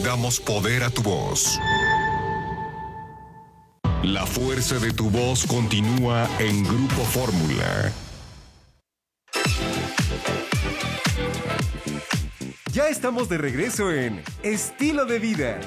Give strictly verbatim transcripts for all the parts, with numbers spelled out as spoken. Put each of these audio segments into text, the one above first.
otorgamos poder a tu voz. La fuerza de tu voz continúa en Grupo Fórmula. Ya estamos de regreso en Estilo de Vida.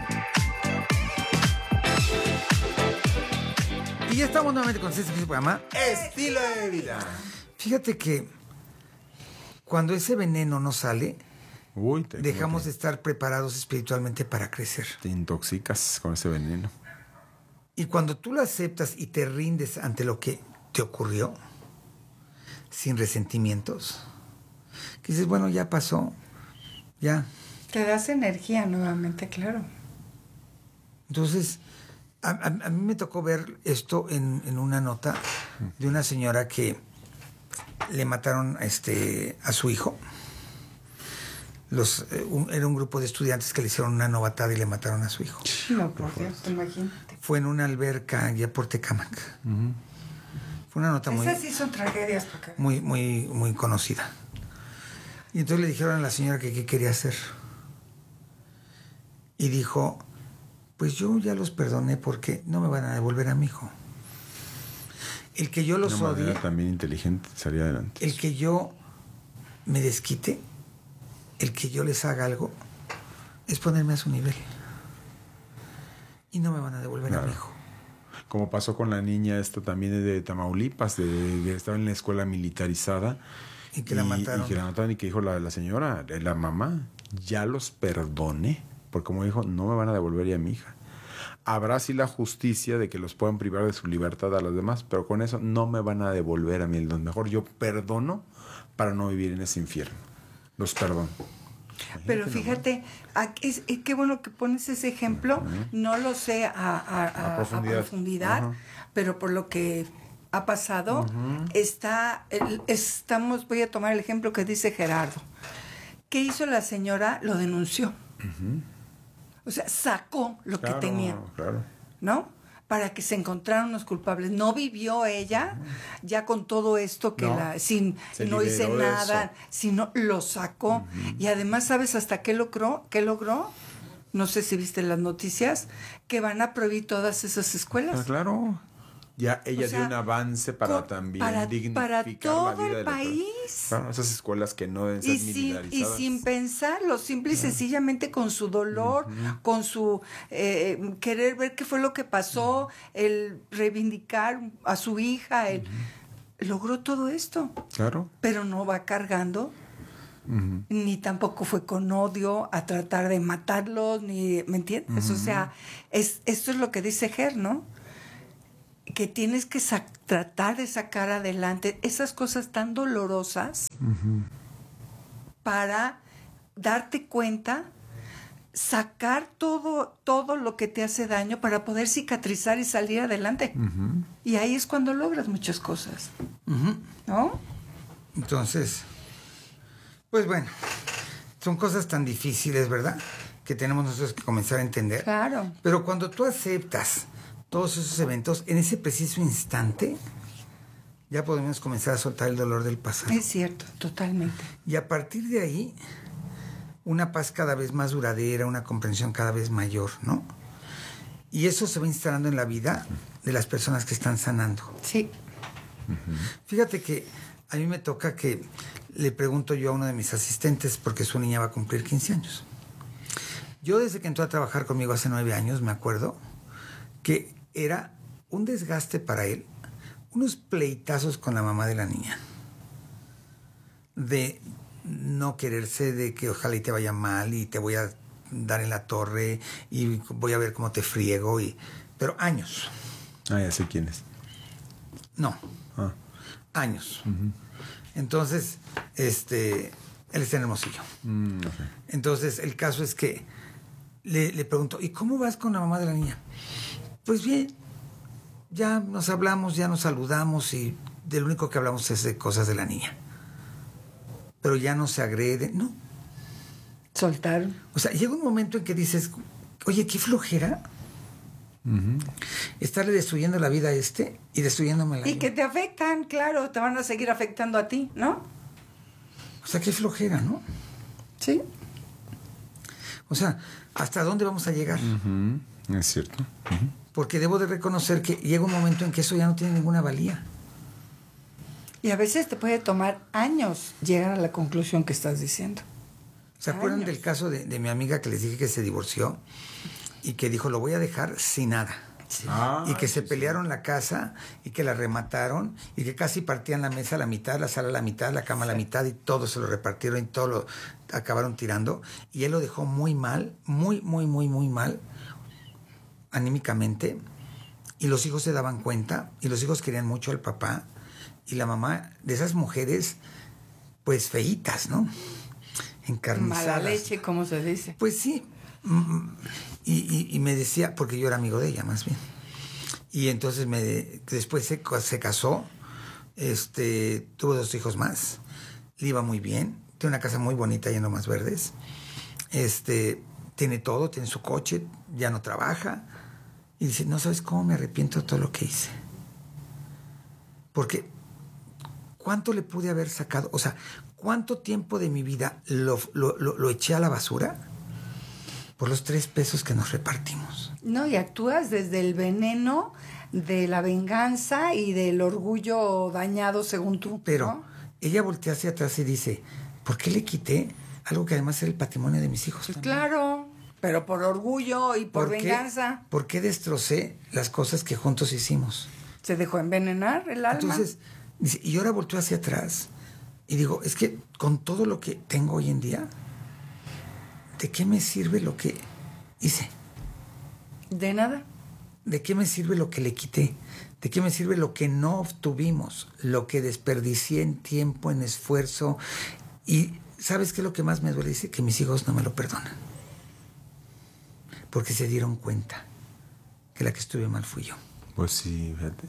Y ya estamos nuevamente con este programa, Estilo de Vida. Fíjate que cuando ese veneno no sale, Uy, te dejamos de estar preparados espiritualmente para crecer. Te intoxicas con ese veneno. Y cuando tú lo aceptas y te rindes ante lo que te ocurrió, sin resentimientos, que dices, bueno, ya pasó, ya. Te das energía nuevamente, claro. Entonces, a, a, a mí me tocó ver esto en, en una nota de una señora que le mataron este, a su hijo. Los, eh, un, era un grupo de estudiantes que le hicieron una novatada y le mataron a su hijo. No, por Dios, imagínate. Fue en una alberca ya por Tecámac. Uh-huh. Fue una nota muy... Esas sí son tragedias. Porque... Muy, muy, muy conocida. Y entonces le dijeron a la señora que qué quería hacer. Y dijo, pues yo ya los perdoné porque no me van a devolver a mi hijo. El que yo los odie... Una manera también inteligente salir adelante. El que yo me desquite, el que yo les haga algo, es ponerme a su nivel. Y no me van a devolver claro. a mi hijo. Como pasó con la niña esta también de Tamaulipas, de, de estaba en la escuela militarizada. Y que y, la mataron. Y que la mataron y que dijo la, la señora, la mamá, ya los perdoné. Porque como dijo, no me van a devolver ya a mi hija. Habrá sí la justicia de que los puedan privar de su libertad a los demás, pero con eso no me van a devolver a mí. Lo mejor yo perdono para no vivir en ese infierno. Los perdono. Pero fíjate, es, es, qué bueno que pones ese ejemplo. Uh-huh. No lo sé a, a, a, a profundidad, a profundidad uh-huh. pero por lo que ha pasado, uh-huh. está, el, estamos, voy a tomar el ejemplo que dice Gerardo. ¿Qué hizo la señora? Lo denunció. Uh-huh. O sea, sacó lo claro, que tenía. Claro. ¿No? Para que se encontraran los culpables. No vivió ella uh-huh. ya con todo esto que no, la sin no hice nada, eso. Sino lo sacó. Uh-huh. Y además, ¿sabes hasta qué logró? ¿Qué logró? No sé si viste las noticias, que van a prohibir todas esas escuelas. Ah, claro. Ya ella o sea, dio un avance para con, también para, dignificar para todo la vida el de país. Claro, esas escuelas que no deben ser y militarizadas. Sin, y sin pensarlo, simple y sencillamente con su dolor, uh-huh. con su eh, querer ver qué fue lo que pasó, uh-huh. el reivindicar a su hija, el, uh-huh. logró todo esto. Claro. Pero no va cargando. Uh-huh. Ni tampoco fue con odio a tratar de matarlos, ni, ¿me entiendes? Uh-huh. O sea, es, esto es lo que dice Ger, ¿no? Que tienes que sac- tratar de sacar adelante esas cosas tan dolorosas uh-huh. para darte cuenta, sacar todo, todo lo que te hace daño para poder cicatrizar y salir adelante. Uh-huh. Y ahí es cuando logras muchas cosas. Uh-huh. ¿No? Entonces, pues bueno, son cosas tan difíciles, ¿verdad? Que tenemos nosotros que comenzar a entender. Claro. Pero cuando tú aceptas todos esos eventos, en ese preciso instante, ya podemos comenzar a soltar el dolor del pasado. Es cierto, totalmente. Y a partir de ahí, una paz cada vez más duradera, una comprensión cada vez mayor, ¿no? Y eso se va instalando en la vida de las personas que están sanando. Sí. Uh-huh. Fíjate que a mí me toca que le pregunto yo a uno de mis asistentes, porque su niña va a cumplir quince años. Yo desde que entró a trabajar conmigo hace nueve años, me acuerdo, que era un desgaste para él, unos pleitazos con la mamá de la niña, de no quererse, de que ojalá y te vaya mal y te voy a dar en la torre y voy a ver cómo te friego, y pero años. Ah, ya sé quién es. No, ah. años. Uh-huh. Entonces, este, él está en Hermosillo. Mm, okay. Entonces, el caso es que le, le pregunto, ¿y cómo vas con la mamá de la niña? Pues bien, ya nos hablamos, ya nos saludamos y de lo único que hablamos es de cosas de la niña. Pero ya no se agrede, no. Soltaron. O sea, llega un momento en que dices, oye, qué flojera. Uh-huh. Estarle destruyendo la vida a este y destruyéndome la Y vida. que te afectan, claro, te van a seguir afectando a ti, ¿no? O sea, qué flojera, ¿no? Sí. O sea, ¿hasta dónde vamos a llegar? Uh-huh. Es cierto. Uh-huh. Porque debo de reconocer que llega un momento en que eso ya no tiene ninguna valía. Y a veces te puede tomar años llegar a la conclusión que estás diciendo. ¿Se acuerdan Años. del caso de, de mi amiga que les dije que se divorció y que dijo, lo voy a dejar sin nada? Sí. Ah, Y que se sí, pelearon la casa y que la remataron y que casi partían la mesa a la mitad, la sala a la mitad, la cama a la mitad y todo se lo repartieron y todo lo acabaron tirando. Y él lo dejó muy mal, muy, muy, muy, muy mal, anímicamente. Y los hijos se daban cuenta y los hijos querían mucho al papá. Y la mamá de esas mujeres, pues feitas, ¿no? Encarnizadas. Mala leche, como se dice. Pues sí. Y, y, y me decía, porque yo era amigo de ella más bien. Y entonces me después se, se casó, este, tuvo dos hijos más, le iba muy bien, tiene una casa muy bonita llena de más verdes, este, tiene todo, tiene su coche, ya no trabaja. Y dice, no sabes cómo me arrepiento de todo lo que hice. Porque, ¿cuánto le pude haber sacado? O sea, ¿cuánto tiempo de mi vida lo, lo, lo, lo eché a la basura por los tres pesos que nos repartimos? No, y actúas desde el veneno de la venganza y del orgullo dañado según tú. Pero ¿no? ella voltea hacia atrás y dice, ¿por qué le quité algo que además era el patrimonio de mis hijos? Pues también? claro, pero por orgullo y por, ¿Por qué- venganza. ¿Por qué destrocé las cosas que juntos hicimos? Se dejó envenenar el alma. Entonces, dice, y ahora volteo hacia atrás y digo, es que con todo lo que tengo hoy en día, ¿de qué me sirve lo que hice? De nada. ¿De qué me sirve lo que le quité? ¿De qué me sirve lo que no obtuvimos? Lo que desperdicié en tiempo, en esfuerzo. Y ¿sabes qué es lo que más me duele? Dice que mis hijos no me lo perdonan. Porque se dieron cuenta que la que estuve mal fui yo. Pues sí, fíjate.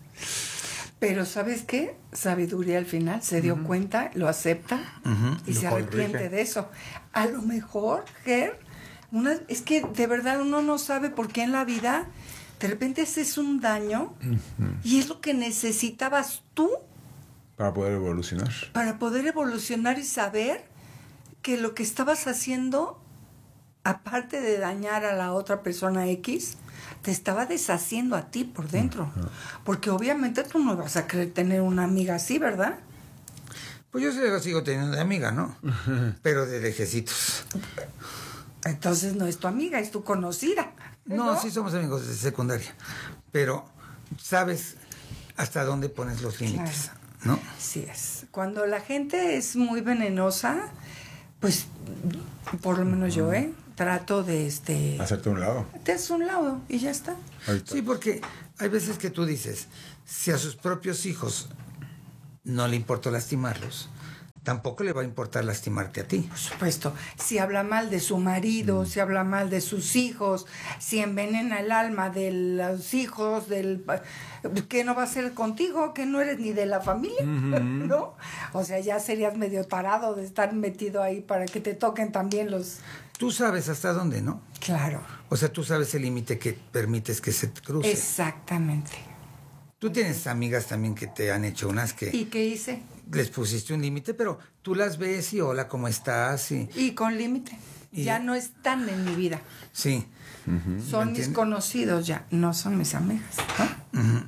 Pero ¿sabes qué? Sabiduría al final. Se dio cuenta, lo acepta Ujú. y Lo se arrepiente corrige. de eso. A lo mejor, Ger, una, es que de verdad uno no sabe por qué en la vida de repente haces un daño y es lo que necesitabas tú Para poder evolucionar. para poder evolucionar y saber que lo que estabas haciendo, aparte de dañar a la otra persona X, te estaba deshaciendo a ti por dentro. Porque obviamente tú no vas a querer tener una amiga así, ¿verdad? Pues yo sí la sigo teniendo de amiga, ¿no? Pero de lejecitos. Entonces no es tu amiga, es tu conocida. No, sí somos amigos de secundaria. Pero sabes hasta dónde pones los límites, ¿no? Sí es. Cuando la gente es muy venenosa, pues por lo menos yo, ¿eh? Trato de este... Hacerte a un lado. Te haces un lado y ya está. Ahorita. Sí, porque hay veces que tú dices, si a sus propios hijos no le importó lastimarlos, tampoco le va a importar lastimarte a ti. Por supuesto, si habla mal de su marido, si habla mal de sus hijos, si envenena el alma de los hijos, del ¿qué no va a hacer contigo? Que no eres ni de la familia, ¿no? O sea, ya serías medio tarado de estar metido ahí para que te toquen también los... Tú sabes hasta dónde, ¿no? Claro, O sea, tú sabes el límite que permites que se te cruce. exactamente. Tú tienes amigas también que te han hecho unas que ¿Y qué hice? les pusiste un límite, pero tú las ves y hola, ¿cómo estás? Y, Y con límite. Y- Ya no están en mi vida. sí. Son mis entiendes? conocidos ya, no son mis amigas. ¿no?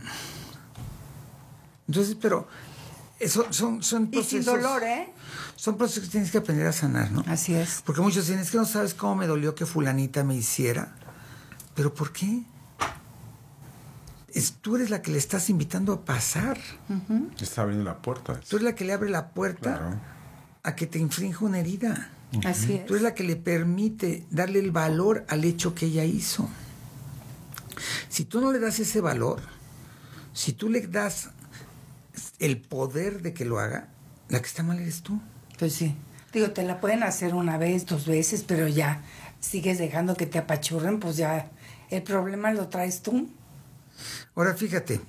Entonces, pero eso son, son Y procesos. sin dolor, ¿eh? Son procesos que tienes que aprender a sanar, ¿no? Así es. Porque muchos dicen, es que no sabes cómo me dolió que fulanita me hiciera. ¿Pero por qué? Es, tú eres la que le estás invitando a pasar. Te está abriendo la puerta. Tú eres la que le abre la puerta Claro. a que te infrinja una herida. Así es. Tú eres la que le permite darle el valor al hecho que ella hizo. Si tú no le das ese valor, si tú le das el poder de que lo haga, la que está mal eres tú. Pues sí. Digo, te la pueden hacer una vez, dos veces, pero ya sigues dejando que te apachurren, pues ya el problema lo traes tú. Ahora fíjate,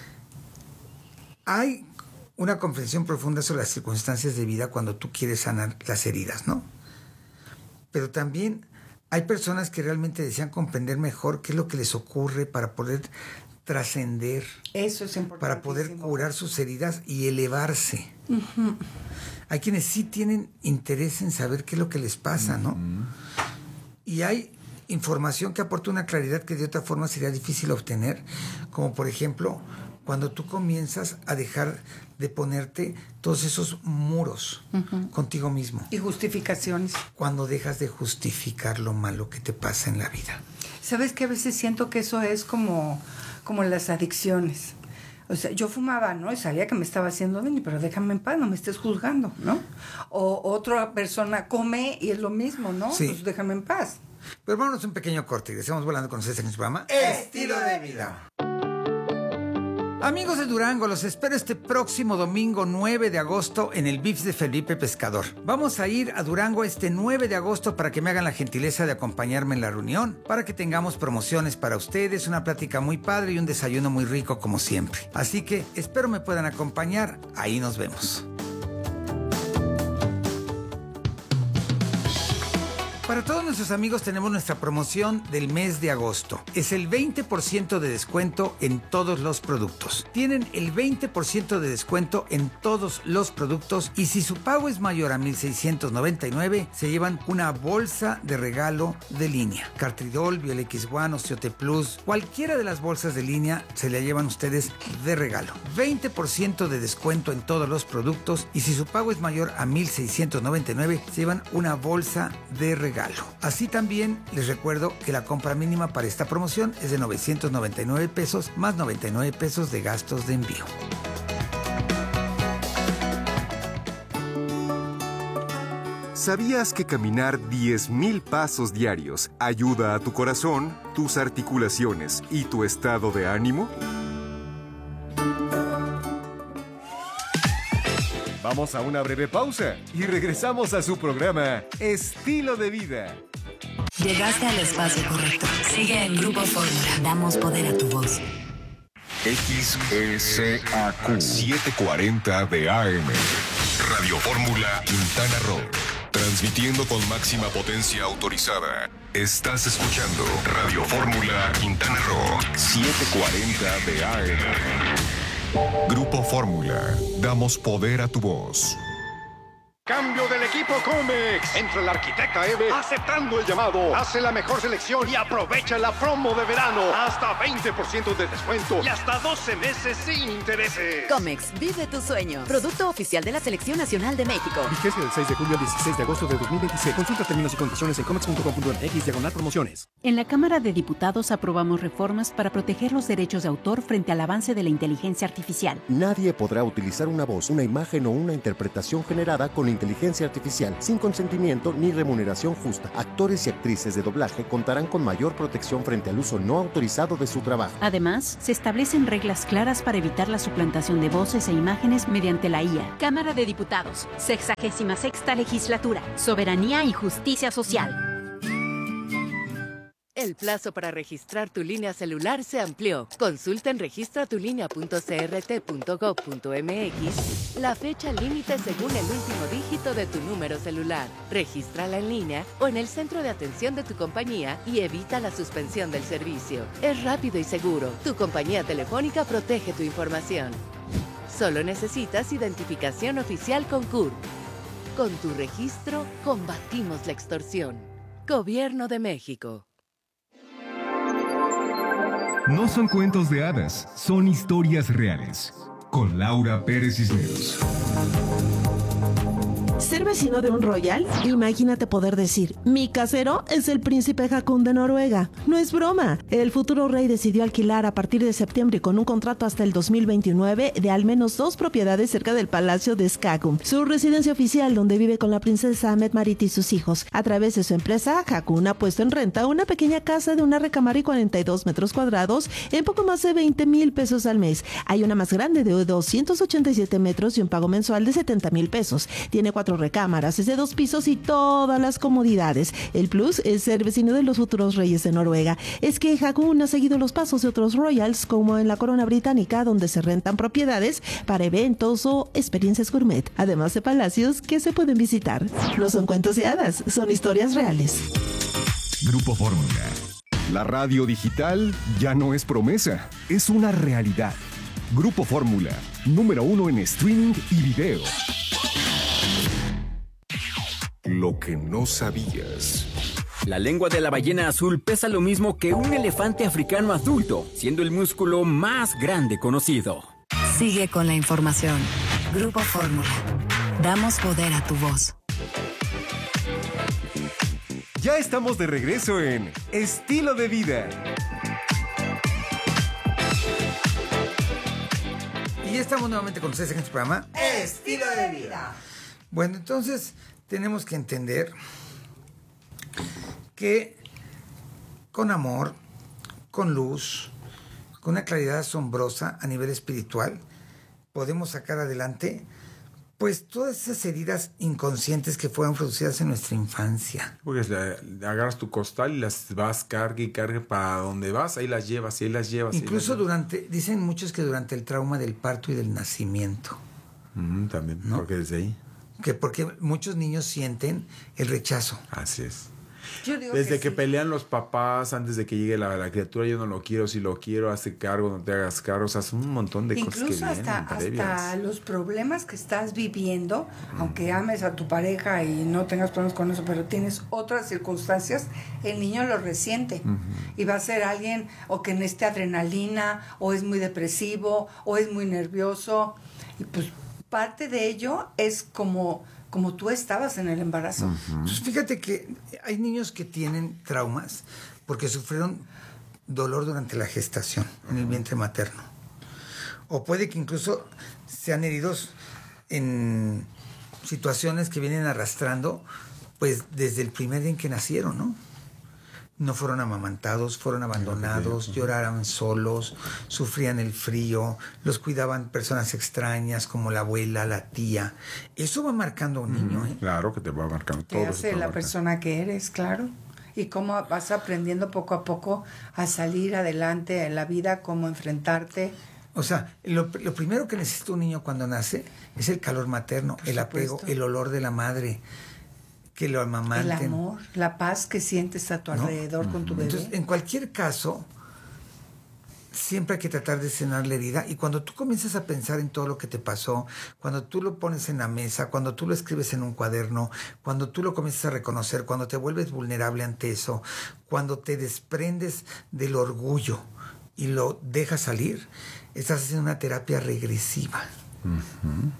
hay una comprensión profunda sobre las circunstancias de vida cuando tú quieres sanar las heridas, ¿no? Pero también hay personas que realmente desean comprender mejor qué es lo que les ocurre para poder trascender, Eso es importante. para poder curar sus heridas y elevarse. Hay quienes sí tienen interés en saber qué es lo que les pasa, ¿no? Y hay información que aporta una claridad que de otra forma sería difícil obtener, como por ejemplo, cuando tú comienzas a dejar de ponerte todos esos muros uh-huh. contigo mismo. Y justificaciones. Cuando dejas de justificar lo malo que te pasa en la vida. ¿Sabes qué? A veces siento que eso es como, como las adicciones. O sea, yo fumaba, ¿no? Y sabía que me estaba haciendo daño, pero déjame en paz, no me estés juzgando, ¿no? O otra persona come y es lo mismo, ¿no? Sí. Pues déjame en paz. Pero vámonos un pequeño corte y estamos volando con ustedes en el programa Estilo de Vida. Amigos de Durango, los espero este próximo domingo nueve de agosto en el V I P S de Felipe Pescador. Vamos a ir a Durango este nueve de agosto para que me hagan la gentileza de acompañarme en la reunión, para que tengamos promociones para ustedes, una plática muy padre y un desayuno muy rico como siempre. Así que espero me puedan acompañar, ahí nos vemos. Para todos nuestros amigos tenemos nuestra promoción del mes de agosto. Es el veinte por ciento de descuento en todos los productos. Tienen el veinte por ciento de descuento en todos los productos y si su pago es mayor a mil seiscientos noventa y nueve, se llevan una bolsa de regalo de línea. Cartridol, Biol X uno, Osteote Plus, cualquiera de las bolsas de línea se la llevan ustedes de regalo. veinte por ciento de descuento en todos los productos y si su pago es mayor a mil seiscientos noventa y nueve, se llevan una bolsa de regalo. Así también les recuerdo que la compra mínima para esta promoción es de novecientos noventa y nueve pesos más noventa y nueve pesos de gastos de envío. ¿Sabías que caminar diez mil pasos diarios ayuda a tu corazón, tus articulaciones y tu estado de ánimo? Vamos a una breve pausa y regresamos a su programa Estilo de Vida. Llegaste al espacio correcto. Sigue en Grupo Fórmula. Damos poder a tu voz. X S A Q setecientos cuarenta de A M. Radio Fórmula Quintana Roo. Transmitiendo con máxima potencia autorizada. Estás escuchando Radio Fórmula Quintana Roo setecientos cuarenta de A M. Grupo Fórmula. Damos poder a tu voz. Cambio del equipo Comex. Entra el arquitecta Eve aceptando el llamado. Hace la mejor selección y aprovecha la promo de verano. Hasta veinte por ciento de descuento y hasta doce meses sin intereses. Comex, vive tu sueño. Producto oficial de la Selección Nacional de México. Vigencia del seis de julio al dieciséis de agosto de dos mil veintiséis. Consulta términos y condiciones en comex punto com punto m x diagonal promociones. En la Cámara de Diputados aprobamos reformas para proteger los derechos de autor frente al avance de la inteligencia artificial. Nadie podrá utilizar una voz, una imagen o una interpretación generada con inteligencia artificial sin consentimiento ni remuneración justa. Actores y actrices de doblaje contarán con mayor protección frente al uso no autorizado de su trabajo. Además, se establecen reglas claras para evitar la suplantación de voces e imágenes mediante la I A. Cámara de Diputados, sexagésima sexta legislatura, soberanía y justicia social. El plazo para registrar tu línea celular se amplió. Consulta en registra tu línea punto c r t punto gov punto m x la fecha límite según el último dígito de tu número celular. Regístrala en línea o en el centro de atención de tu compañía y evita la suspensión del servicio. Es rápido y seguro. Tu compañía telefónica protege tu información. Solo necesitas identificación oficial con C U R. Con tu registro, combatimos la extorsión. Gobierno de México. No son cuentos de hadas, son historias reales. Con Laura Pérez Cisneros. ¿Ser vecino de un royal? Imagínate poder decir, mi casero es el príncipe Haakon de Noruega. No es broma. El futuro rey decidió alquilar a partir de septiembre y con un contrato hasta el dos mil veintinueve de al menos dos propiedades cerca del palacio de Skagun, su residencia oficial donde vive con la princesa Mette-Marit y sus hijos. A través de su empresa, Haakon ha puesto en renta una pequeña casa de una recámara y cuarenta y dos metros cuadrados en poco más de veinte mil pesos al mes. Hay una más grande de doscientos ochenta y siete metros y un pago mensual de setenta mil pesos. Tiene cuatro recámaras, es de dos pisos y todas las comodidades. El plus es ser vecino de los futuros reyes de Noruega. Es que Haakon ha seguido los pasos de otros royals, como en la corona británica, donde se rentan propiedades para eventos o experiencias gourmet, además de palacios que se pueden visitar. No son cuentos de hadas, son historias reales. Grupo Fórmula. La radio digital ya no es promesa, es una realidad. Grupo Fórmula, número uno en streaming y video. Lo que no sabías. La lengua de la ballena azul pesa lo mismo que un elefante africano adulto, siendo el músculo más grande conocido. Sigue con la información. Grupo Fórmula. Damos poder a tu voz. Ya estamos de regreso en Estilo de Vida. Y ya estamos nuevamente con ustedes en este programa Estilo de Vida. Bueno, entonces tenemos que entender que con amor, con luz, con una claridad asombrosa a nivel espiritual, podemos sacar adelante pues todas esas heridas inconscientes que fueron producidas en nuestra infancia. Porque le agarras tu costal y las vas cargue y cargue para donde vas, ahí las llevas y ahí las llevas. Incluso las durante, dicen muchos que durante el trauma del parto y del nacimiento. Mm, también, ¿no? Porque desde ahí. Que porque muchos niños sienten el rechazo. Así es. Yo digo Desde que, que sí. pelean los papás antes de que llegue la, la criatura, yo no lo quiero, si lo quiero, hazte cargo, no te hagas cargo, o sea, son un montón de Incluso cosas que hasta, vienen previas. hasta los problemas que estás viviendo, mm. aunque ames a tu pareja y no tengas problemas con eso, pero tienes otras circunstancias, el niño lo resiente. Uh-huh. Y va a ser alguien o que necesite adrenalina, o es muy depresivo, o es muy nervioso. Y pues parte de ello es como... como tú estabas en el embarazo. Uh-huh. Pues fíjate que hay niños que tienen traumas porque sufrieron dolor durante la gestación, uh-huh. en el vientre materno. O puede que incluso sean heridos en situaciones que vienen arrastrando, pues desde el primer día en que nacieron, ¿no? No fueron amamantados, fueron abandonados, uh-huh. lloraban solos, sufrían el frío, los cuidaban personas extrañas como la abuela, la tía. Eso va marcando a un niño, ¿eh? Claro que te va marcando todo. Te hace la persona que eres, claro. Y cómo vas aprendiendo poco a poco a salir adelante en la vida, cómo enfrentarte. O sea, lo, lo primero que necesita un niño cuando nace es el calor materno, el apego, el olor de la madre. Que lo amamanten. El amor, la paz que sientes a tu ¿no? alrededor uh-huh. con tu bebé. Entonces, en cualquier caso, siempre hay que tratar de sanar la herida. Y cuando tú comienzas a pensar en todo lo que te pasó, cuando tú lo pones en la mesa, cuando tú lo escribes en un cuaderno, cuando tú lo comienzas a reconocer, cuando te vuelves vulnerable ante eso, cuando te desprendes del orgullo y lo dejas salir, estás haciendo una terapia regresiva. Uh-huh.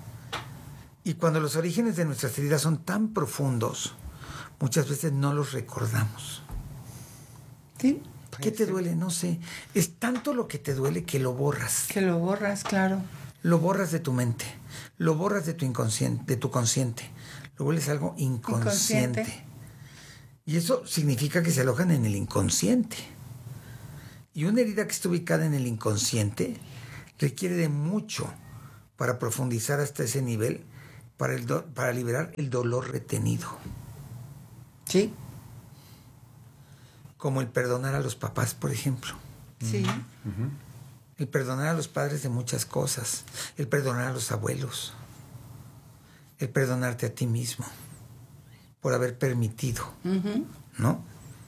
Y cuando los orígenes de nuestras heridas son tan profundos, muchas veces no los recordamos. ¿Sí? ¿Qué te duele? No sé. Es tanto lo que te duele que lo borras. Que lo borras, claro. Lo borras de tu mente. Lo borras de tu inconsciente, de tu consciente. Lo vuelves algo inconsciente. inconsciente. Y eso significa que se alojan en el inconsciente. Y una herida que está ubicada en el inconsciente requiere de mucho para profundizar hasta ese nivel, para, el do, para liberar el dolor retenido. Sí. Como el perdonar a los papás, por ejemplo. Sí. Uh-huh. El perdonar a los padres de muchas cosas. El perdonar a los abuelos. El perdonarte a ti mismo. Por haber permitido. Uh-huh. ¿No?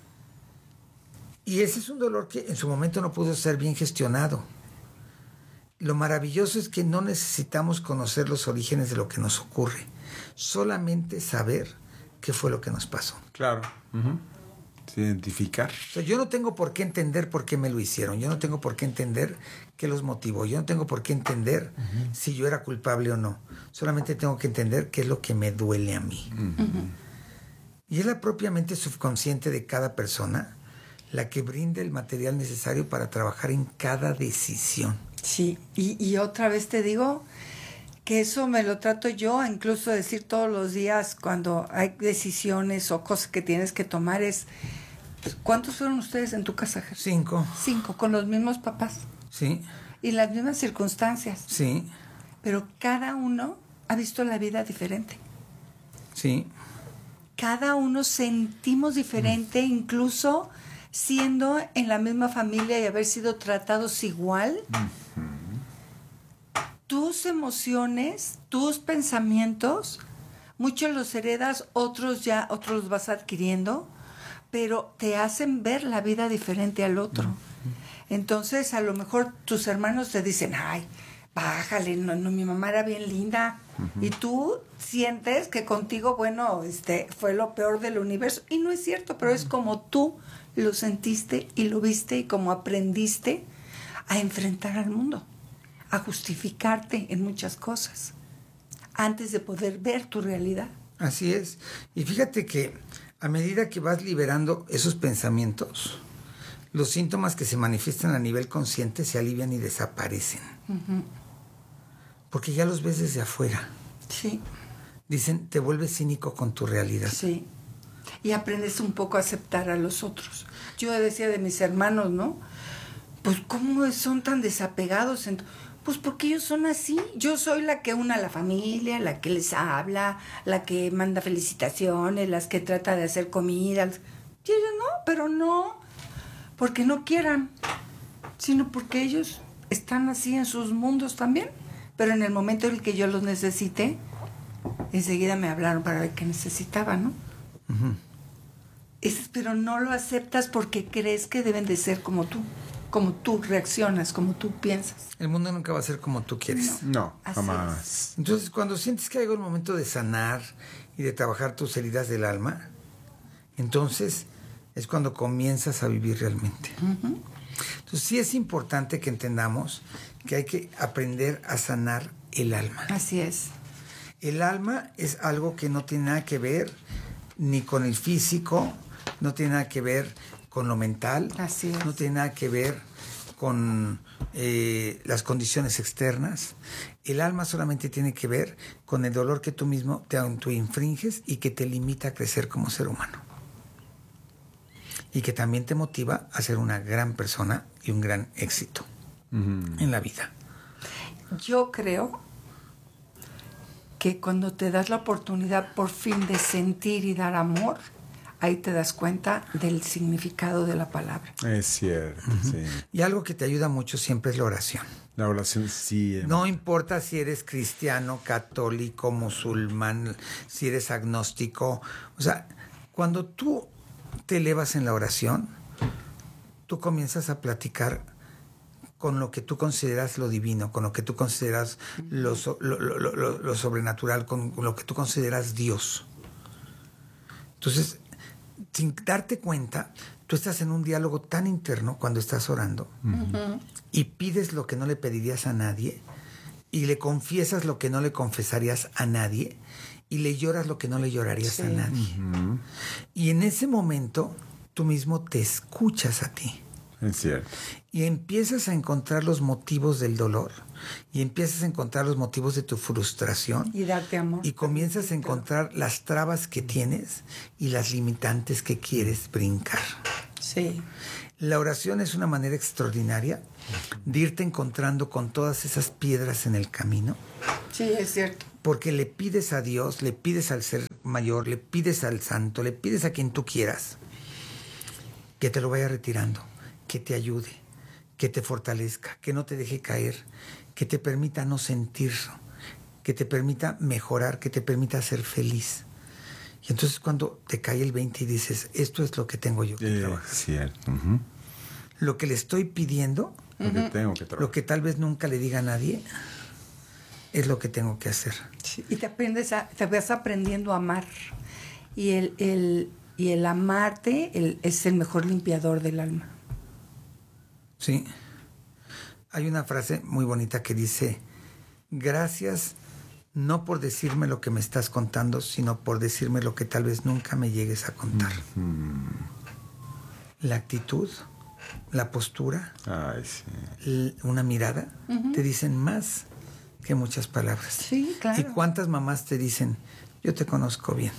Y ese es un dolor que en su momento no pudo ser bien gestionado. Lo maravilloso es que no necesitamos conocer los orígenes de lo que nos ocurre. Solamente saber qué fue lo que nos pasó. Claro. Uh-huh. Identificar. O sea, yo no tengo por qué entender por qué me lo hicieron. Yo no tengo por qué entender qué los motivó. Yo no tengo por qué entender uh-huh. si yo era culpable o no. Solamente tengo que entender qué es lo que me duele a mí. Uh-huh. Y es la propia mente subconsciente de cada persona la que brinda el material necesario para trabajar en cada decisión. Sí, y, y otra vez te digo que eso me lo trato yo, incluso decir todos los días cuando hay decisiones o cosas que tienes que tomar es, ¿cuántos fueron ustedes en tu casa? Cinco. Cinco, con los mismos papás. Sí. Y las mismas circunstancias. Sí. Pero cada uno ha visto la vida diferente. Sí. Cada uno sentimos diferente, mm. incluso siendo en la misma familia y haber sido tratados igual. Uh-huh. Tus emociones, tus pensamientos, muchos los heredas, otros ya, otros los vas adquiriendo, pero te hacen ver la vida diferente al otro. Uh-huh. Entonces, a lo mejor tus hermanos te dicen, ay, bájale, no, no, mi mamá era bien linda. Uh-huh. Y tú sientes que contigo, bueno, este fue lo peor del universo. Y no es cierto, pero uh-huh. es como tú lo sentiste y lo viste y como aprendiste a enfrentar al mundo, a justificarte en muchas cosas, antes de poder ver tu realidad. Así es. Y fíjate que a medida que vas liberando esos pensamientos, los síntomas que se manifiestan a nivel consciente se alivian y desaparecen. Uh-huh. Porque ya los ves desde afuera. Sí. Dicen, te vuelves cínico con tu realidad. Sí. Y aprendes un poco a aceptar a los otros. Yo decía de mis hermanos, ¿no? Pues, ¿cómo son tan desapegados? Pues porque ellos son así. Yo soy la que une a la familia, la que les habla, la que manda felicitaciones, las que trata de hacer comida. Y ellos no, pero no porque no quieran, sino porque ellos están así en sus mundos también. Pero en el momento en el que yo los necesité, enseguida me hablaron para ver qué necesitaban, ¿no? Uh-huh. Es, pero no lo aceptas porque crees que deben de ser como tú, como tú reaccionas, como tú piensas. El mundo nunca va a ser como tú quieres. No, no jamás. Entonces, cuando sientes que llega el momento de sanar y de trabajar tus heridas del alma, entonces es cuando comienzas a vivir realmente. Uh-huh. Entonces, sí es importante que entendamos que hay que aprender a sanar el alma. Así es. El alma es algo que no tiene nada que ver ni con el físico, no tiene nada que ver con lo mental, Así es. No tiene nada que ver con eh, las condiciones externas. El alma solamente tiene que ver con el dolor que tú mismo te autoinfringes y que te limita a crecer como ser humano. Y que también te motiva a ser una gran persona y un gran éxito uh-huh. en la vida. Yo creo que cuando te das la oportunidad por fin de sentir y dar amor, ahí te das cuenta del significado de la palabra. Es cierto, uh-huh. sí. Y algo que te ayuda mucho siempre es la oración. La oración sí. Eh. No importa si eres cristiano, católico, musulmán, si eres agnóstico. O sea, cuando tú te elevas en la oración, tú comienzas a platicar con lo que tú consideras lo divino, con lo que tú consideras lo, lo, lo, lo, lo sobrenatural, con lo que tú consideras Dios. Entonces, sin darte cuenta, tú estás en un diálogo tan interno cuando estás orando uh-huh. y pides lo que no le pedirías a nadie y le confiesas lo que no le confesarías a nadie y le lloras lo que no le llorarías sí. a nadie. Uh-huh. Y en ese momento, tú mismo te escuchas a ti. Es cierto. Y empiezas a encontrar los motivos del dolor y empiezas a encontrar los motivos de tu frustración y darte amor y comienzas a encontrar las trabas que tienes y las limitantes que quieres brincar. Sí. La oración es una manera extraordinaria de irte encontrando con todas esas piedras en el camino. Sí, es cierto. Porque le pides a Dios, le pides al ser mayor, le pides al santo, le pides a quien tú quieras que te lo vaya retirando, que te ayude, que te fortalezca, que no te deje caer, que te permita no sentir, que te permita mejorar, que te permita ser feliz. Y entonces cuando te cae el veinte y dices, esto es lo que tengo yo que eh, trabajar. Cierto. Uh-huh. Lo que le estoy pidiendo, lo, que tengo que lo que tal vez nunca le diga a nadie, es lo que tengo que hacer. Sí, y te aprendes a, te vas aprendiendo a amar. Y el, el, y el amarte el, es el mejor limpiador del alma. Sí. Hay una frase muy bonita que dice, gracias no por decirme lo que me estás contando, sino por decirme lo que tal vez nunca me llegues a contar. Mm-hmm. La actitud, la postura, Ay, sí. l- una mirada, uh-huh. te dicen más que muchas palabras. Sí, claro. ¿Y cuántas mamás te dicen, yo te conozco bien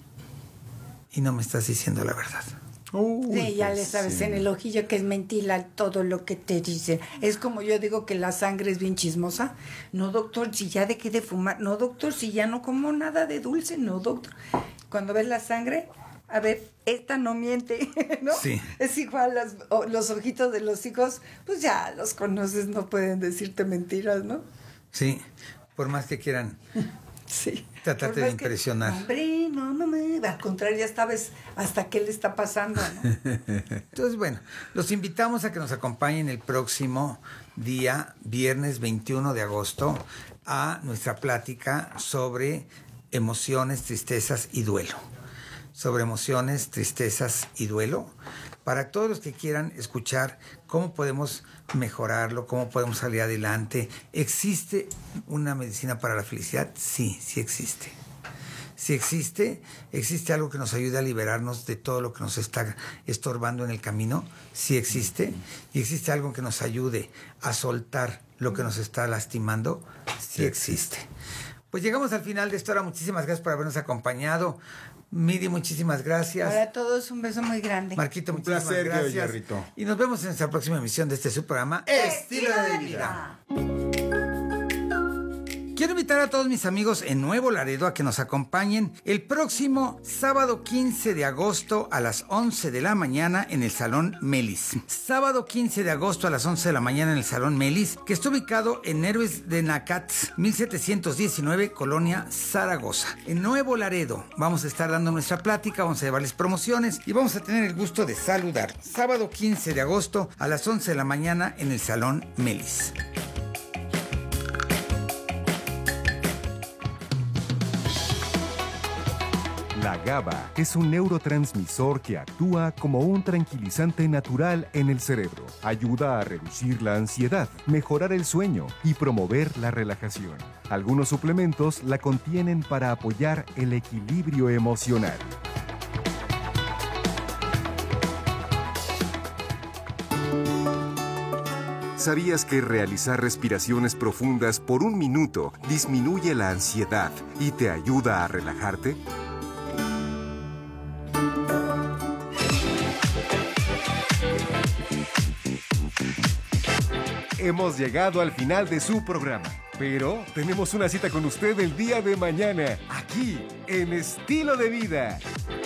y no me estás diciendo la verdad? Uy, sí, ya le sabes sí. en el ojillo que es mentira todo lo que te dicen. Es como yo digo que la sangre es bien chismosa. No, doctor, si ya dejé de fumar. No, doctor, si ya no como nada de dulce. No, doctor. Cuando ves la sangre, a ver, esta no miente, ¿no? Sí. Es igual, las, o, los ojitos de los hijos, pues ya los conoces, no pueden decirte mentiras, ¿no? Sí, por más que quieran Sí. Tratarte de impresionar. Que, hombre, no, no me... Al contrario, ya sabes hasta qué le está pasando, ¿no? Entonces, bueno, los invitamos a que nos acompañen el próximo día, viernes veintiuno de agosto, a nuestra plática sobre emociones, tristezas y duelo. Sobre emociones, tristezas y duelo. Para todos los que quieran escuchar cómo podemos mejorarlo, cómo podemos salir adelante. ¿Existe una medicina para la felicidad? Sí, sí existe. Sí existe. ¿Existe algo que nos ayude a liberarnos de todo lo que nos está estorbando en el camino? Sí existe. ¿Y existe algo que nos ayude a soltar lo que nos está lastimando? Sí existe. Pues llegamos al final de esta hora. Muchísimas gracias por habernos acompañado. Miri, muchísimas gracias. Para todos un beso muy grande. Marquito, un muchísimas placer, gracias. Rito. Y nos vemos en nuestra próxima emisión de este su programa Estilo de Vida. Quiero invitar a todos mis amigos en Nuevo Laredo a que nos acompañen el próximo sábado quince de agosto a las once de la mañana en el Salón Melis. Sábado quince de agosto a las once de la mañana en el Salón Melis, que está ubicado en Héroes de Nacatz, mil setecientos diecinueve, Colonia Zaragoza. En Nuevo Laredo vamos a estar dando nuestra plática, vamos a llevarles promociones y vamos a tener el gusto de saludar. Sábado quince de agosto a las once de la mañana en el Salón Melis. La GABA es un neurotransmisor que actúa como un tranquilizante natural en el cerebro. Ayuda a reducir la ansiedad, mejorar el sueño y promover la relajación. Algunos suplementos la contienen para apoyar el equilibrio emocional. ¿Sabías que realizar respiraciones profundas por un minuto disminuye la ansiedad y te ayuda a relajarte? Hemos llegado al final de su programa, pero tenemos una cita con usted el día de mañana, aquí, en Estilo de Vida.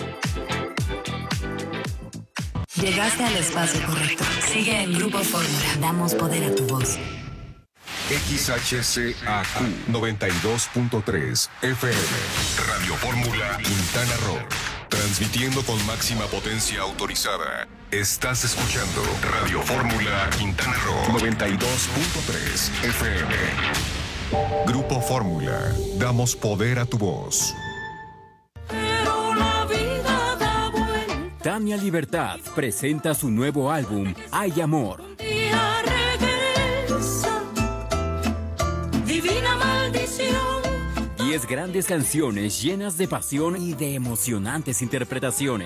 Llegaste al espacio correcto. Sigue en Grupo Fórmula. Damos poder a tu voz. X H C A Q noventa y dos punto tres F M. Radio Fórmula Quintana Roo. Transmitiendo con máxima potencia autorizada. Estás escuchando Radio Fórmula Quintana Roo noventa y dos punto tres F M. Grupo Fórmula. Damos poder a tu voz. Tania Libertad presenta su nuevo álbum, Hay Amor. Divina maldición. Diez grandes canciones llenas de pasión y de emocionantes interpretaciones.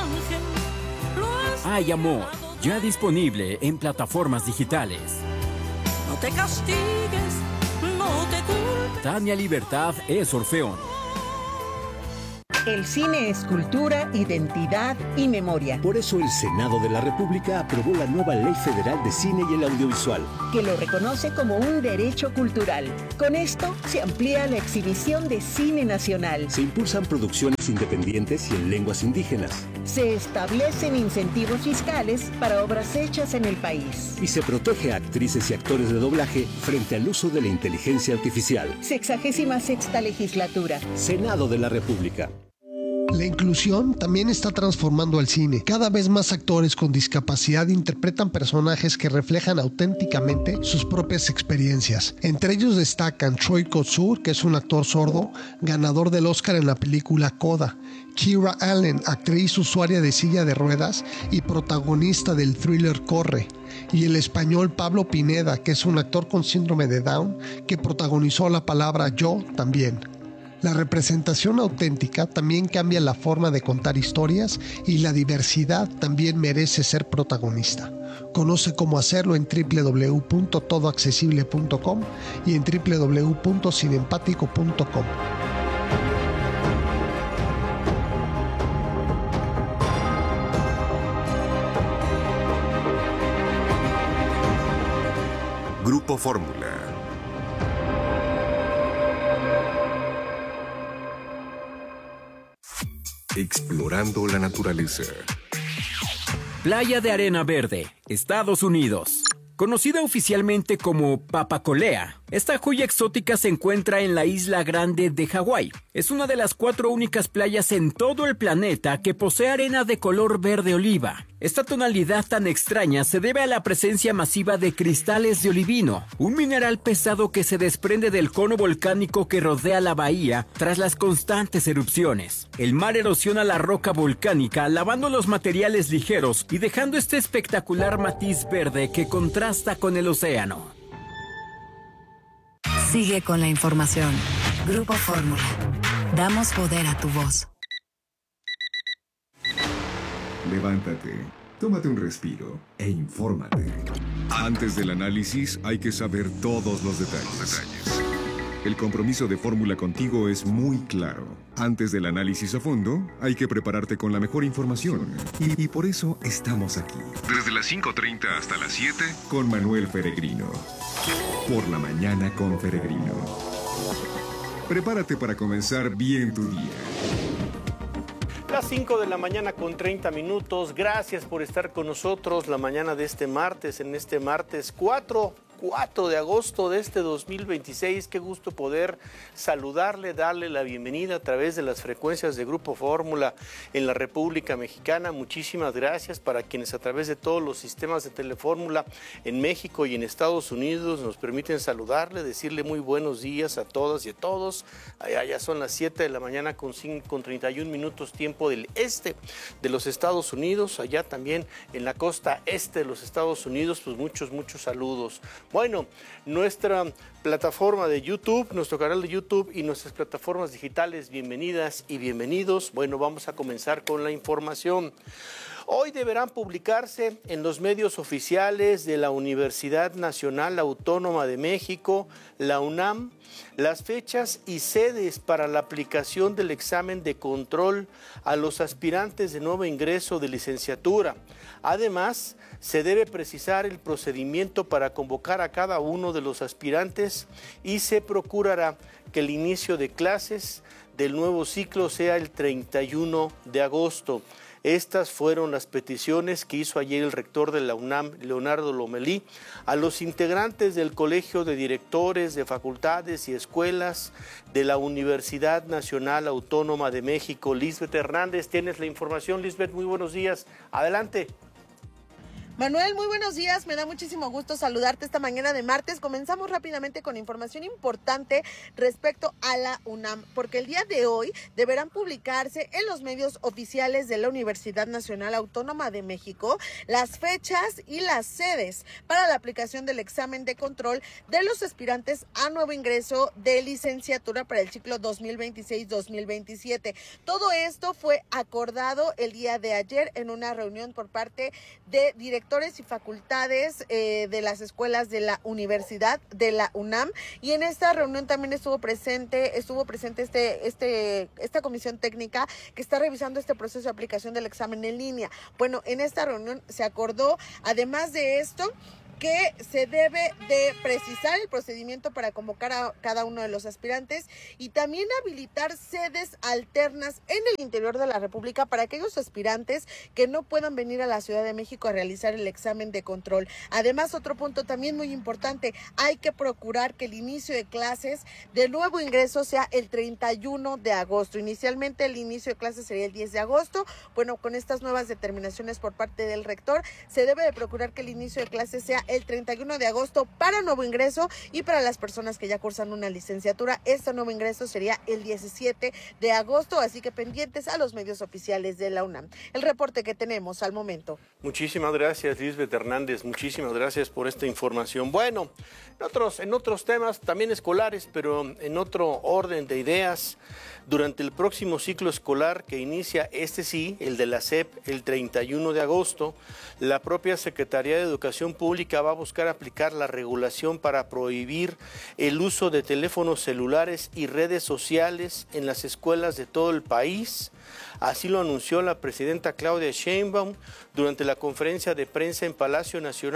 Hay Amor, ya disponible en plataformas digitales. No te castigues, no te culpes. Tania Libertad es Orfeón. El cine es cultura, identidad y memoria. Por eso el Senado de la República aprobó la nueva Ley Federal de Cine y el Audiovisual, que lo reconoce como un derecho cultural. Con esto se amplía la exhibición de cine nacional. Se impulsan producciones independientes y en lenguas indígenas. Se establecen incentivos fiscales para obras hechas en el país. Y se protege a actrices y actores de doblaje frente al uso de la inteligencia artificial. Sexagésima sexta legislatura. Senado de la República. La inclusión también está transformando al cine. Cada vez más actores con discapacidad interpretan personajes que reflejan auténticamente sus propias experiencias. Entre ellos destacan Troy Kotsur, que es un actor sordo, ganador del Oscar en la película Coda; Kira Allen, actriz usuaria de silla de ruedas y protagonista del thriller Corre; y el español Pablo Pineda, que es un actor con síndrome de Down, que protagonizó La Palabra Yo también. La representación auténtica también cambia la forma de contar historias y la diversidad también merece ser protagonista. Conoce cómo hacerlo en doble u doble u doble u punto todo accesible punto com y en doble u doble u doble u punto cinempático punto com. Grupo Fórmula. Explorando la naturaleza. Playa de Arena Verde, Estados Unidos. Conocida oficialmente como Papacolea Esta joya exótica se encuentra en la Isla Grande de Hawái. Es una de las cuatro únicas playas en todo el planeta que posee arena de color verde oliva. Esta tonalidad tan extraña se debe a la presencia masiva de cristales de olivino, un mineral pesado que se desprende del cono volcánico que rodea la bahía tras las constantes erupciones. El mar erosiona la roca volcánica, lavando los materiales ligeros y dejando este espectacular matiz verde que contrasta con el océano. Sigue con la información. Grupo Fórmula. Damos poder a tu voz. Levántate, tómate un respiro e infórmate. Antes del análisis hay que saber todos los detalles. El compromiso de Fórmula contigo es muy claro. Antes del análisis a fondo, hay que prepararte con la mejor información. Y, y por eso estamos aquí. Desde las cinco treinta hasta las siete. Con Manuel Feregrino. Por la mañana con Feregrino. Prepárate para comenzar bien tu día. Las cinco de la mañana con treinta minutos. Gracias por estar con nosotros la mañana de este martes, en este martes cuatro de agosto de este dos mil veintiséis. Qué gusto poder saludarle, darle la bienvenida a través de las frecuencias de Grupo Fórmula en la República Mexicana. Muchísimas gracias para quienes a través de todos los sistemas de Telefórmula en México y en Estados Unidos nos permiten saludarle, decirle muy buenos días a todas y a todos. Allá ya son las siete de la mañana con, con treinta y un minutos tiempo del este de los Estados Unidos. Allá también en la costa este de los Estados Unidos, pues muchos, muchos saludos. Bueno, nuestra plataforma de YouTube, nuestro canal de YouTube y nuestras plataformas digitales, bienvenidas y bienvenidos. Bueno, vamos a comenzar con la información. Hoy deberán publicarse en los medios oficiales de la Universidad Nacional Autónoma de México, la UNAM, las fechas y sedes para la aplicación del examen de control a los aspirantes de nuevo ingreso de licenciatura. Además, se debe precisar el procedimiento para convocar a cada uno de los aspirantes y se procurará que el inicio de clases del nuevo ciclo sea el treinta y uno de agosto. Estas fueron las peticiones que hizo ayer el rector de la UNAM, Leonardo Lomelí, a los integrantes del Colegio de Directores de Facultades y Escuelas de la Universidad Nacional Autónoma de México. Lisbeth Hernández, tienes la información. Lisbeth, muy buenos días. Adelante. Manuel, muy buenos días, me da muchísimo gusto saludarte esta mañana de martes. Comenzamos rápidamente con información importante respecto a la UNAM, porque el día de hoy deberán publicarse en los medios oficiales de la Universidad Nacional Autónoma de México las fechas y las sedes para la aplicación del examen de control de los aspirantes a nuevo ingreso de licenciatura para el ciclo dos mil veintiséis dos mil veintisiete. Todo esto fue acordado el día de ayer en una reunión por parte de directores y facultades eh, de las escuelas de la Universidad de la UNAM, y en esta reunión también estuvo presente estuvo presente este este esta comisión técnica que está revisando este proceso de aplicación del examen en línea. Bueno, en esta reunión se acordó, además de esto, que se debe de precisar el procedimiento para convocar a cada uno de los aspirantes y también habilitar sedes alternas en el interior de la República para aquellos aspirantes que no puedan venir a la Ciudad de México a realizar el examen de control. Además, otro punto también muy importante, hay que procurar que el inicio de clases de nuevo ingreso sea el treinta y uno de agosto. Inicialmente el inicio de clases sería el diez de agosto. Bueno, con estas nuevas determinaciones por parte del rector, se debe de procurar que el inicio de clases sea el treinta y uno de agosto para nuevo ingreso, y para las personas que ya cursan una licenciatura, este nuevo ingreso sería el diecisiete de agosto, así que pendientes a los medios oficiales de la UNAM. El reporte que tenemos al momento. Muchísimas gracias, Lisbeth Hernández, muchísimas gracias por esta información. Bueno, en otros, en otros temas también escolares, pero en otro orden de ideas, durante el próximo ciclo escolar que inicia, este sí, el de la S E P, el treinta y uno de agosto, la propia Secretaría de Educación Pública va a buscar aplicar la regulación para prohibir el uso de teléfonos celulares y redes sociales en las escuelas de todo el país. Así lo anunció la presidenta Claudia Sheinbaum durante la conferencia de prensa en Palacio Nacional.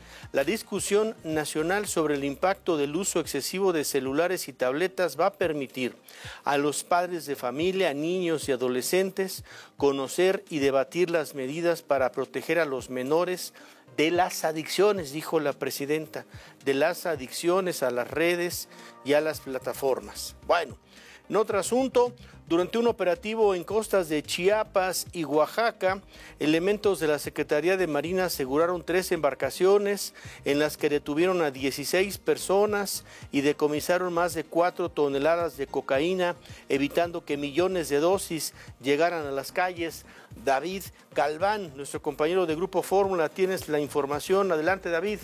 La discusión nacional sobre el impacto del uso excesivo de celulares y tabletas va a permitir a los padres de familia, niños y adolescentes conocer y debatir las medidas para proteger a los menores de las adicciones, dijo la presidenta, de las adicciones a las redes y a las plataformas. Bueno, en otro asunto, durante un operativo en costas de Chiapas y Oaxaca, elementos de la Secretaría de Marina aseguraron tres embarcaciones en las que detuvieron a dieciséis personas y decomisaron más de cuatro toneladas de cocaína, evitando que millones de dosis llegaran a las calles. David Galván, nuestro compañero de Grupo Fórmula, tienes la información. Adelante, David.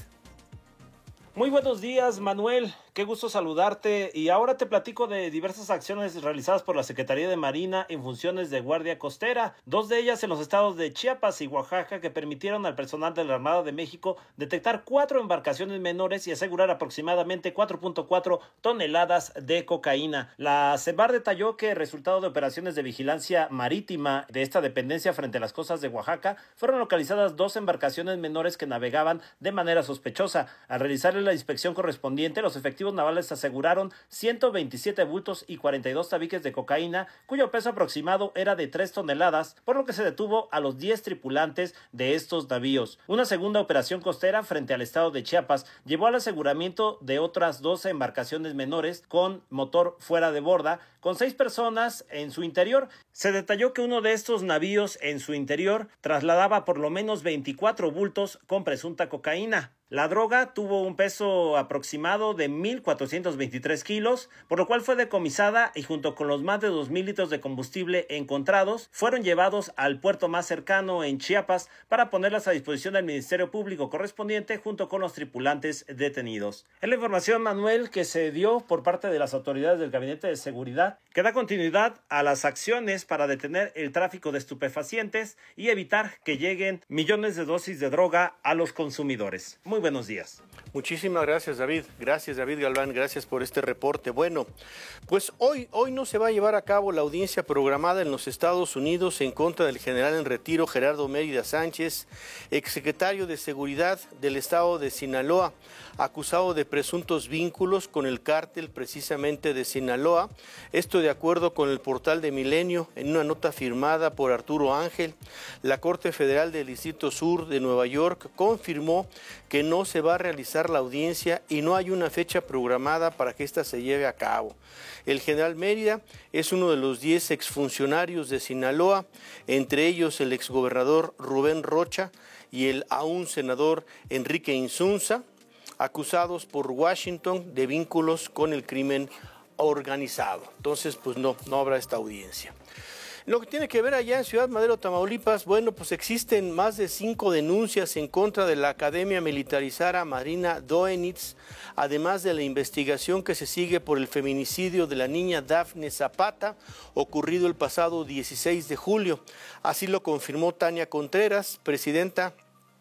Muy buenos días, Manuel. Qué gusto saludarte, y ahora te platico de diversas acciones realizadas por la Secretaría de Marina en funciones de guardia costera, dos de ellas en los estados de Chiapas y Oaxaca, que permitieron al personal de la Armada de México detectar cuatro embarcaciones menores y asegurar aproximadamente cuatro punto cuatro toneladas de cocaína. La CEMAR detalló que, resultado de operaciones de vigilancia marítima de esta dependencia frente a las costas de Oaxaca, fueron localizadas dos embarcaciones menores que navegaban de manera sospechosa. Al realizar la inspección correspondiente, los efectivos navales aseguraron ciento veintisiete bultos y cuarenta y dos tabiques de cocaína, cuyo peso aproximado era de tres toneladas, por lo que se detuvo a los diez tripulantes de estos navíos. Una segunda operación costera frente al estado de Chiapas llevó al aseguramiento de otras doce embarcaciones menores con motor fuera de borda, con seis personas en su interior. Se detalló que uno de estos navíos en su interior trasladaba por lo menos veinticuatro bultos con presunta cocaína. La droga tuvo un peso aproximado de mil cuatrocientos veintitrés kilos, por lo cual fue decomisada y, junto con los más de dos mil litros de combustible encontrados, fueron llevados al puerto más cercano en Chiapas para ponerlas a disposición del Ministerio Público correspondiente junto con los tripulantes detenidos. Es la información, Manuel, que se dio por parte de las autoridades del Gabinete de Seguridad, que da continuidad a las acciones para detener el tráfico de estupefacientes y evitar que lleguen millones de dosis de droga a los consumidores. Muy buenos días. Muchísimas gracias, David. Gracias, David Galván. Gracias por este reporte. Bueno, pues hoy, hoy no se va a llevar a cabo la audiencia programada en los Estados Unidos en contra del general en retiro Gerardo Mérida Sánchez, exsecretario de Seguridad del estado de Sinaloa, acusado de presuntos vínculos con el cártel precisamente de Sinaloa. Esto de acuerdo con el portal de Milenio, en una nota firmada por Arturo Ángel. La Corte Federal del Distrito Sur de Nueva York confirmó que no se va a realizar la audiencia y no hay una fecha programada para que ésta se lleve a cabo. El general Mérida es uno de los diez exfuncionarios de Sinaloa, entre ellos el exgobernador Rubén Rocha y el aún senador Enrique Insunza, acusados por Washington de vínculos con el crimen organizado. Entonces, pues no, no habrá esta audiencia. Lo que tiene que ver allá en Ciudad Madero, Tamaulipas, bueno, pues existen más de cinco denuncias en contra de la Academia Militarizada Marina Doenitz, además de la investigación que se sigue por el feminicidio de la niña Dafne Zapata, ocurrido el pasado dieciséis de julio. Así lo confirmó Tania Contreras, presidenta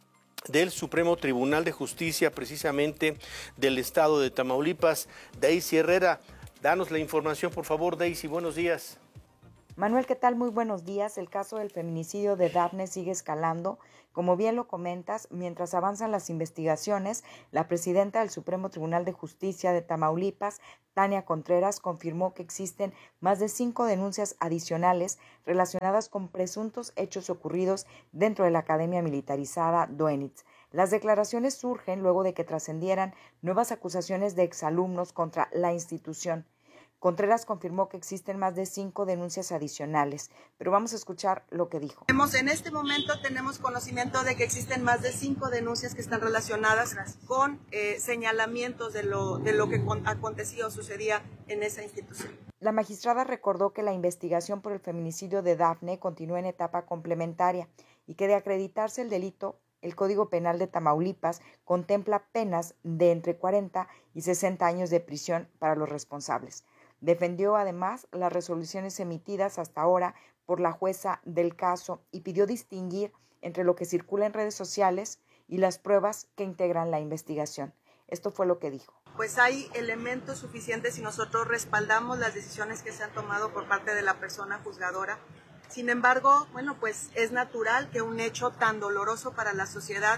del Supremo Tribunal de Justicia, precisamente del estado de Tamaulipas. Daisy Herrera, danos la información, por favor, Daisy, buenos días. Manuel, ¿qué tal? Muy buenos días. El caso del feminicidio de Dafne sigue escalando. Como bien lo comentas, mientras avanzan las investigaciones, la presidenta del Supremo Tribunal de Justicia de Tamaulipas, Tania Contreras, confirmó que existen más de cinco denuncias adicionales relacionadas con presuntos hechos ocurridos dentro de la Academia Militarizada Doenitz. Las declaraciones surgen luego de que trascendieran nuevas acusaciones de exalumnos contra la institución. Contreras confirmó que existen más de cinco denuncias adicionales, pero vamos a escuchar lo que dijo. En este momento tenemos conocimiento de que existen más de cinco denuncias que están relacionadas con eh, señalamientos de lo, de lo que acontecía o sucedía en esa institución. La magistrada recordó que la investigación por el feminicidio de Dafne continúa en etapa complementaria y que de acreditarse el delito, el Código Penal de Tamaulipas contempla penas de entre cuarenta y sesenta años de prisión para los responsables. Defendió además las resoluciones emitidas hasta ahora por la jueza del caso y pidió distinguir entre lo que circula en redes sociales y las pruebas que integran la investigación. Esto fue lo que dijo. Pues hay elementos suficientes y nosotros respaldamos las decisiones que se han tomado por parte de la persona juzgadora. Sin embargo, bueno, pues es natural que un hecho tan doloroso para la sociedad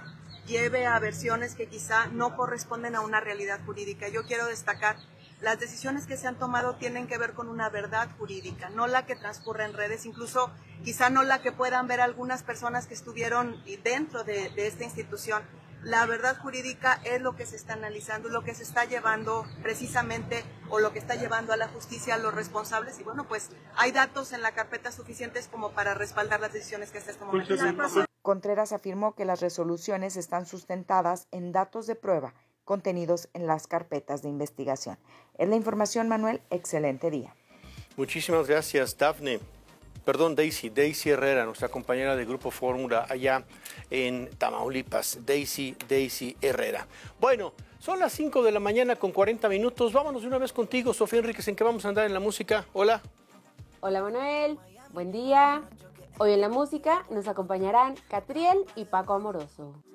lleve a versiones que quizá no corresponden a una realidad jurídica. Yo quiero destacar, las decisiones que se han tomado tienen que ver con una verdad jurídica, no la que transcurre en redes, incluso quizá no la que puedan ver algunas personas que estuvieron dentro de, de esta institución. La verdad jurídica es lo que se está analizando, lo que se está llevando precisamente o lo que está llevando a la justicia a los responsables. Y bueno, pues hay datos en la carpeta suficientes como para respaldar las decisiones que hasta este momento se han tomado. Contreras afirmó que las resoluciones están sustentadas en datos de prueba contenidos en las carpetas de investigación. Es la información, Manuel. Excelente día. Muchísimas gracias, Dafne. Perdón, Daisy, Daisy Herrera, nuestra compañera de Grupo Fórmula allá en Tamaulipas. Daisy, Daisy Herrera. Bueno, son las cinco de la mañana con cuarenta minutos. Vámonos de una vez contigo, Sofía Enríquez. ¿En qué vamos a andar en la música? Hola. Hola, Manuel. Buen día. Hoy en la música nos acompañarán Catriel y Paco Amoroso.